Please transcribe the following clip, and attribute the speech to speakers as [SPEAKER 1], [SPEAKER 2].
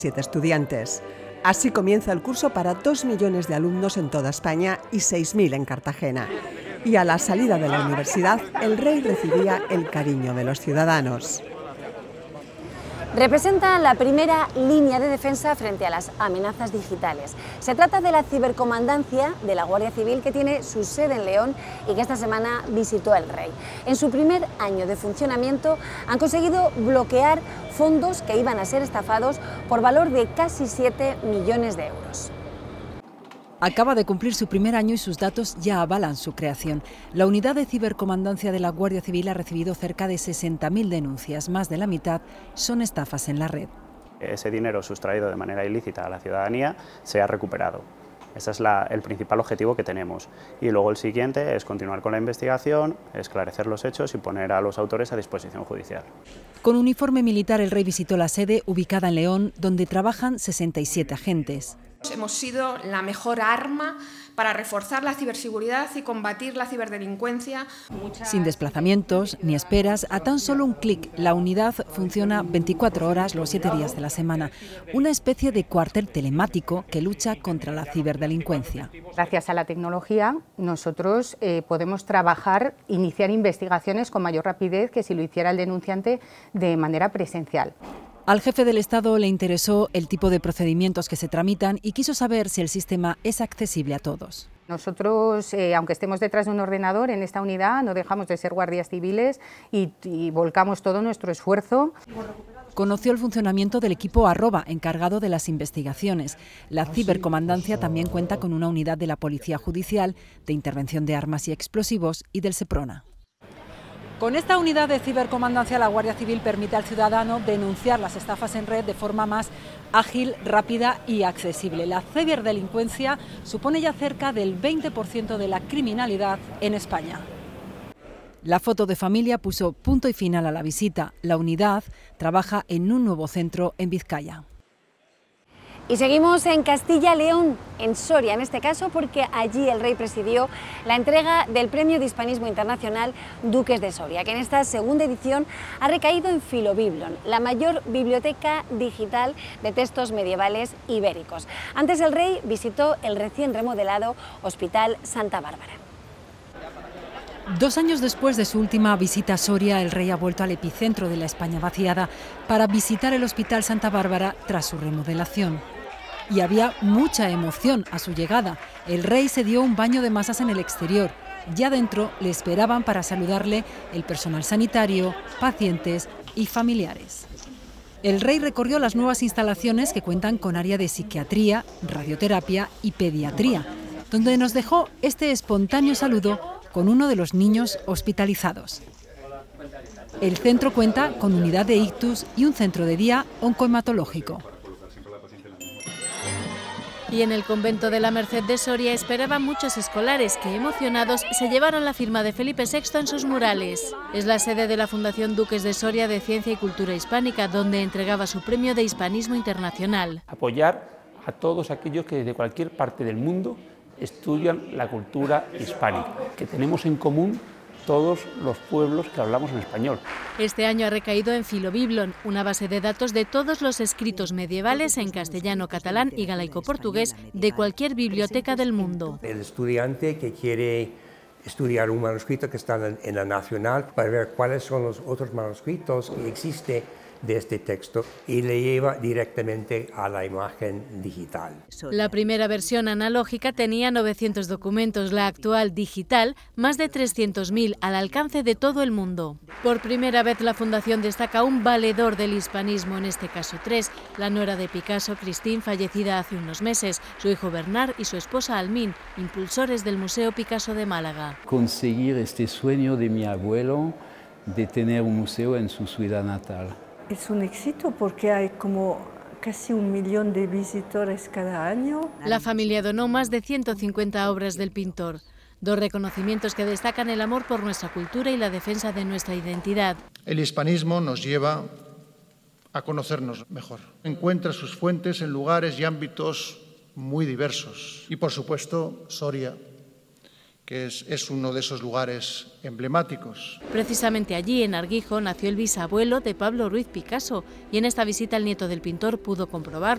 [SPEAKER 1] 7 estudiantes. Así comienza el curso para 2 millones de alumnos en toda España y 6.000 en Cartagena. Y a la salida de la universidad, el rey recibía el cariño de los ciudadanos.
[SPEAKER 2] Representa la primera línea de defensa frente a las amenazas digitales. Se trata de la cibercomandancia de la Guardia Civil, que tiene su sede en León y que esta semana visitó el rey. En su primer año de funcionamiento han conseguido bloquear fondos que iban a ser estafados por valor de casi 7 millones de euros.
[SPEAKER 3] Acaba de cumplir su primer año y sus datos ya avalan su creación. La unidad de cibercomandancia de la Guardia Civil ha recibido cerca de 60.000 denuncias. Más de la mitad son estafas en la red.
[SPEAKER 4] Ese dinero sustraído de manera ilícita a la ciudadanía se ha recuperado. Ese es el principal objetivo que tenemos. Y luego el siguiente es continuar con la investigación, esclarecer los hechos y poner a los autores a disposición judicial.
[SPEAKER 3] Con uniforme militar, el rey visitó la sede ubicada en León, donde trabajan 67 agentes.
[SPEAKER 5] Hemos sido la mejor arma para reforzar la ciberseguridad y combatir la ciberdelincuencia.
[SPEAKER 3] Sin desplazamientos ni esperas, a tan solo un clic, la unidad funciona 24 horas los 7 días de la semana. Una especie de cuartel telemático que lucha contra la ciberdelincuencia.
[SPEAKER 6] Gracias a la tecnología, nosotros podemos trabajar, iniciar investigaciones con mayor rapidez que si lo hiciera el denunciante de manera presencial.
[SPEAKER 3] Al jefe del Estado le interesó el tipo de procedimientos que se tramitan y quiso saber si el sistema es accesible a todos.
[SPEAKER 6] Nosotros, aunque estemos detrás de un ordenador en esta unidad, no dejamos de ser guardias civiles y volcamos todo nuestro esfuerzo.
[SPEAKER 3] Conoció el funcionamiento del equipo @, encargado de las investigaciones. La cibercomandancia también cuenta con una unidad de la Policía Judicial, de intervención de armas y explosivos y del Seprona. Con esta unidad de cibercomandancia, la Guardia Civil permite al ciudadano denunciar las estafas en red de forma más ágil, rápida y accesible. La ciberdelincuencia supone ya cerca del 20% de la criminalidad en España. La foto de familia puso punto y final a la visita. La unidad trabaja en un nuevo centro en Vizcaya.
[SPEAKER 2] Y seguimos en Castilla-León, en Soria en este caso, porque allí el rey presidió la entrega del Premio de Hispanismo Internacional Duques de Soria, que en esta segunda edición ha recaído en Filobiblon, la mayor biblioteca digital de textos medievales ibéricos. Antes el rey visitó el recién remodelado Hospital Santa Bárbara.
[SPEAKER 3] 2 años después de su última visita a Soria, el rey ha vuelto al epicentro de la España vaciada para visitar el Hospital Santa Bárbara tras su remodelación. Y había mucha emoción a su llegada. El rey se dio un baño de masas en el exterior. Ya dentro le esperaban para saludarle el personal sanitario, pacientes y familiares. El rey recorrió las nuevas instalaciones que cuentan con área de psiquiatría, radioterapia y pediatría, donde nos dejó este espontáneo saludo con uno de los niños hospitalizados. El centro cuenta con unidad de ictus y un centro de día oncohematológico.
[SPEAKER 7] Y en el convento de la Merced de Soria esperaban muchos escolares que, emocionados, se llevaron la firma de Felipe VI en sus murales. Es la sede de la Fundación Duques de Soria de Ciencia y Cultura Hispánica, donde entregaba su Premio de Hispanismo Internacional.
[SPEAKER 8] Apoyar a todos aquellos que desde cualquier parte del mundo estudian la cultura hispánica, que tenemos en común todos los pueblos que hablamos en español.
[SPEAKER 7] Este año ha recaído en Filobiblon, una base de datos de todos los escritos medievales en castellano, catalán y galaico-portugués de cualquier biblioteca del mundo.
[SPEAKER 9] El estudiante que quiere estudiar un manuscrito que está en la Nacional para ver cuáles son los otros manuscritos que existen de este texto y le lleva directamente a la imagen digital.
[SPEAKER 7] La primera versión analógica tenía 900 documentos, la actual digital más de 300.000 al alcance de todo el mundo. Por primera vez la Fundación destaca un valedor del hispanismo, en este caso 3, la nuera de Picasso, Christine, fallecida hace unos meses, su hijo Bernard y su esposa Almín, impulsores del Museo Picasso de Málaga.
[SPEAKER 10] Conseguir este sueño de mi abuelo de tener un museo en su ciudad natal.
[SPEAKER 11] Es un éxito porque hay como casi 1 millón de visitores cada año.
[SPEAKER 7] La familia donó más de 150 obras del pintor. 2 reconocimientos que destacan el amor por nuestra cultura y la defensa de nuestra identidad.
[SPEAKER 12] El hispanismo nos lleva a conocernos mejor. Encuentra sus fuentes en lugares y ámbitos muy diversos. Y por supuesto, Soria, que es uno de esos lugares emblemáticos.
[SPEAKER 7] Precisamente allí, en Arguijo, nació el bisabuelo de Pablo Ruiz Picasso, y en esta visita el nieto del pintor pudo comprobar